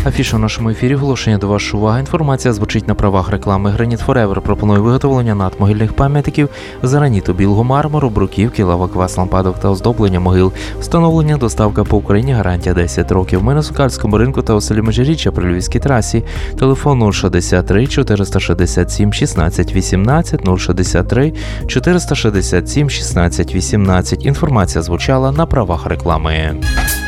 Афіша в нашому ефірі, оголошення до вашої уваги. Інформація звучить на правах реклами. Граніт Форевер пропонує виготовлення надмогильних пам'ятників з граніту, білого мармуру, бруківки, лава-квас, лампадок та оздоблення могил. Встановлення, доставка по Україні, гарантія 10 років. Ми на Сокальському ринку та у селі Межиріччя при Львівській трасі. Телефон 063 467 16 18, 063 467 16 18. Інформація звучала на правах реклами.